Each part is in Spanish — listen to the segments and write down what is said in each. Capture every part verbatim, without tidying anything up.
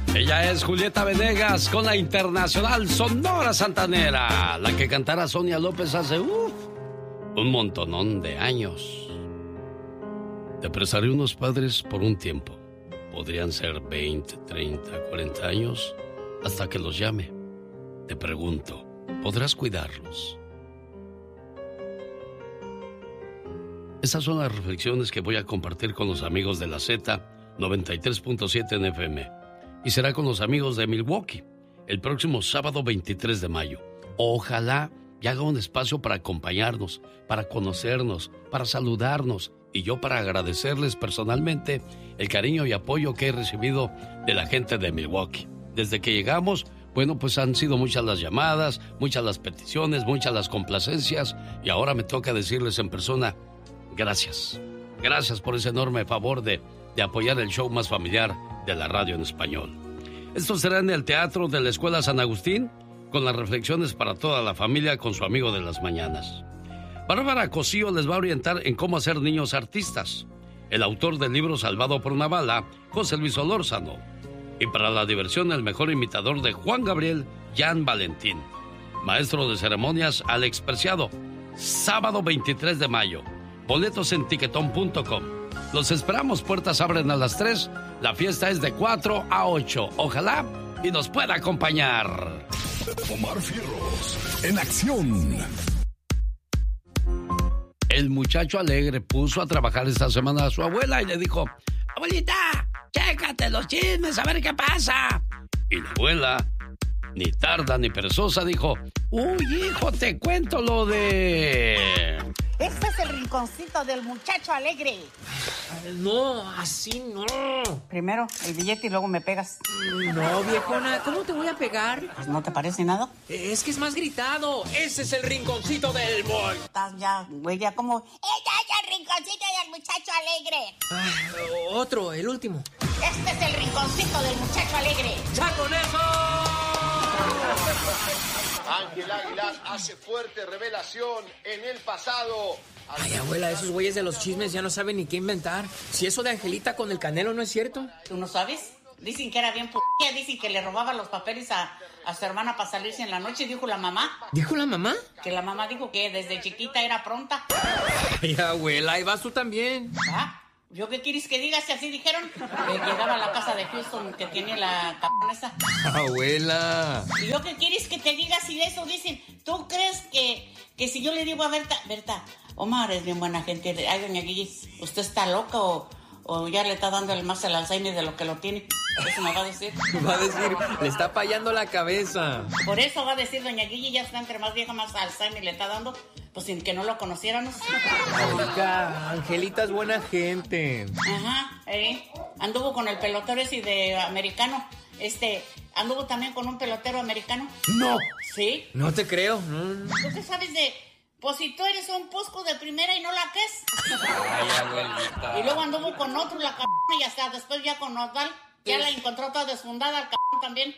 Ella es Julieta Venegas con la internacional Sonora Santanera, la que cantara Sonia López hace uf, un montonón de años. Te prestaré unos padres por un tiempo. Podrían ser veinte, treinta, cuarenta años, hasta que los llame. Te pregunto, ¿podrás cuidarlos? Estas son las reflexiones que voy a compartir con los amigos de la Z noventa y tres punto siete en F M. Y será con los amigos de Milwaukee el próximo sábado veintitrés de mayo. Ojalá y haga un espacio para acompañarnos, para conocernos, para saludarnos y yo para agradecerles personalmente el cariño y apoyo que he recibido de la gente de Milwaukee. Desde que llegamos, bueno, pues han sido muchas las llamadas, muchas las peticiones, muchas las complacencias y ahora me toca decirles en persona, gracias. Gracias por ese enorme favor de, de apoyar el show más familiar de la radio en español. Esto será en el Teatro de la Escuela San Agustín, con las reflexiones para toda la familia con su amigo de las mañanas. Bárbara Cosío les va a orientar en cómo hacer niños artistas. El autor del libro Salvado por una bala, José Luis Solórzano. Y para la diversión, el mejor imitador de Juan Gabriel, Jan Valentín. Maestro de ceremonias, Alex Preciado. Sábado veintitrés de mayo. Boletos en tiquetón punto com. Los esperamos, puertas abren a las tres. La fiesta es de cuatro a ocho. Ojalá y nos pueda acompañar. Omar Fierros, en acción. El muchacho alegre puso a trabajar esta semana a su abuela y le dijo, abuelita, chécate los chismes, a ver qué pasa. Y la abuela, ni tarda ni perezosa, dijo, uy, hijo, te cuento lo de... Este es el rinconcito del muchacho alegre. No, así no. Primero el billete y luego me pegas. No, viejona, ¿cómo te voy a pegar? Pues no te parece nada. Es que es más gritado. Ese es el rinconcito del boy. Estás ya, güey, ya como... ¡Este es el rinconcito del muchacho alegre! Ah, otro, el último. Este es el rinconcito del muchacho alegre. ¡Ya con eso! Ángel Aguilar hace fuerte revelación en el pasado. Ay, abuela, esos güeyes de los chismes ya no saben ni qué inventar. Si eso de Angelita con el Canelo no es cierto. ¿Tú no sabes? Dicen que era bien p***, dicen que le robaba los papeles a, a su hermana para salirse en la noche, dijo la mamá. ¿Dijo la mamá? Que la mamá dijo que desde chiquita era pronta. Ay, abuela, ahí vas tú también. ¿Ah? ¿Yo qué quieres que digas si así dijeron? Que llegaba a la casa de Houston que tiene la c****** esa. Abuela. ¿Y yo qué quieres que te diga si de eso dicen? ¿Tú crees que, que si yo le digo a Berta, Berta, Omar es bien buena gente, ay, doña Guille, ¿usted está loca o, o ya le está dando el más el Alzheimer de lo que lo tiene? Eso me va a decir. Va a decir, le está fallando la cabeza. Por eso va a decir doña Guille, ya está entre más vieja, más Alzheimer le está dando, pues sin que no lo conociéramos. Oiga, Angelita es buena gente. Ajá, eh. Anduvo con el pelotero ese de americano. Este, anduvo también con un pelotero americano. No. ¿Sí? No te creo. No. ¿Tú qué sabes de...? Pues si tú eres un pusco de primera y no la que es. Ay, abuelita. Y luego anduvo con otro, la c*****, y hasta después ya con Osval. Ya la encontró toda desfundada, el c**** también.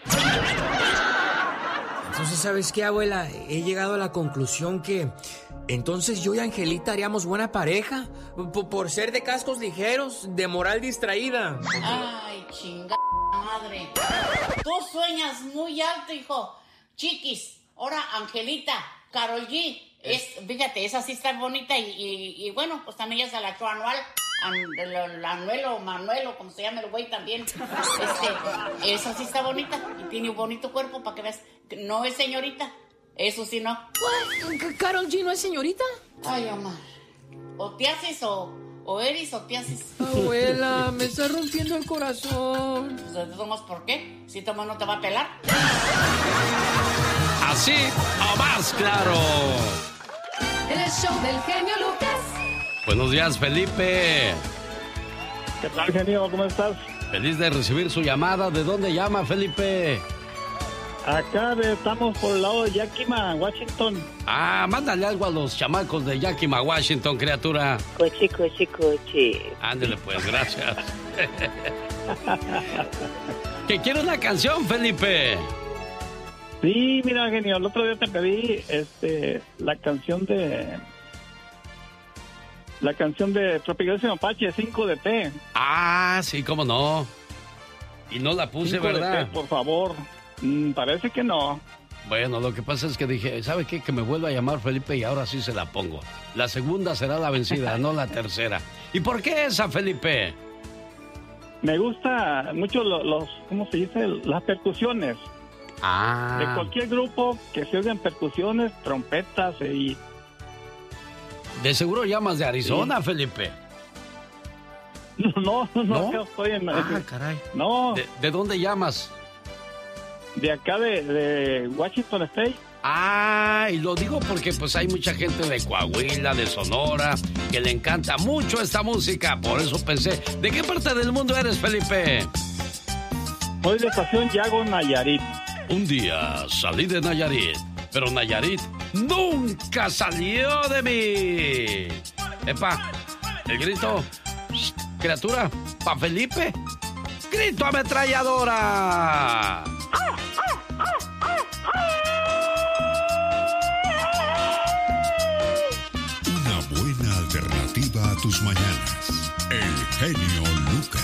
Entonces, ¿sabes qué, abuela? He llegado a la conclusión que... Entonces yo y Angelita haríamos buena pareja. P- por ser de cascos ligeros, de moral distraída. Ay, chingada madre. Tú sueñas muy alto, hijo. Chiquis, ahora Angelita, Karol G. Es, fíjate, esa sí está bonita y, y, y bueno, pues también ya se la echó anual. An, el, el Anuelo, Manuelo, como se llama el güey también. Este, esa sí está bonita y tiene un bonito cuerpo para que veas. No es señorita, eso sí no. ¿Karol G no es señorita? Ay, Omar. O te haces o, o eres o te haces. Abuela, me está rompiendo el corazón. Pues, ¿de todos modos, por qué? Si Tomás no te va a pelar. Así o más claro. El show del genio Lucas. Buenos días, Felipe. ¿Qué tal, genio? ¿Cómo estás? Feliz de recibir su llamada. ¿De dónde llama, Felipe? Acá de, estamos por el lado de Yakima, Washington. Ah, mándale algo a los chamacos de Yakima, Washington, criatura. Coche, coche, coche. Ándele pues, gracias. ¿Que quiere una canción, Felipe? Sí, mira, genio, el otro día te pedí este, la canción de... La canción de Tropicalísimo Apache, cinco de T. Ah, sí, cómo no. Y no la puse, Cinco de ¿verdad? té, por favor. Mm, parece que no. Bueno, lo que pasa es que dije, ¿sabe qué? Que me vuelva a llamar Felipe y ahora sí se la pongo. La segunda será la vencida, no la tercera. ¿Y por qué esa, Felipe? Me gusta mucho lo- los, ¿cómo se dice? Las percusiones. Ah. De cualquier grupo que se oigan percusiones, trompetas y... De seguro llamas de Arizona, sí. Felipe. No, no, ¿No? yo estoy en... Ah, caray. No. ¿De, de dónde llamas? De acá de, de Washington State. Ah, y lo digo porque pues hay mucha gente de Coahuila, de Sonora, que le encanta mucho esta música. Por eso pensé, ¿de qué parte del mundo eres, Felipe? Soy de estación Yago, Nayarit. Un día salí de Nayarit, pero Nayarit nunca salió de mí. Epa, el grito, criatura, pa' Felipe, grito ametralladora. Una buena alternativa a tus mañanas. El genio Lucas.